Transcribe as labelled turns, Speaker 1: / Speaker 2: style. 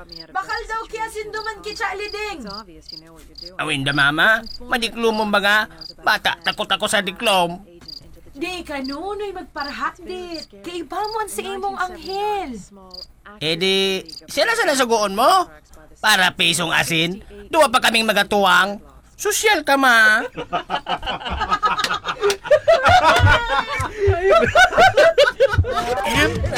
Speaker 1: Bakal daw kaya sinduman ki Liding.
Speaker 2: Awinda mama, madiklom mo mga bata, takot ako sa diklom.
Speaker 1: Di ka nunoy magparahakdit. Kaibaman si imong anghel.
Speaker 2: Eh di, sila sa nasugoon mo? Para pisong asin, duwa pa kaming magatuwang. Sosyal ka ma.
Speaker 3: And